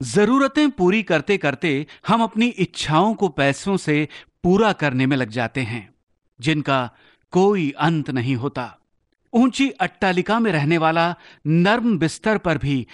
जरूरतें पूरी करते करते हम अपनी इच्छाओं को पैसों से पूरा करने में लग जाते हैं, जिनका कोई अंत नहीं होता। ऊंची अट्टालिका में रहने वाला नर्म बिस्तर पर भी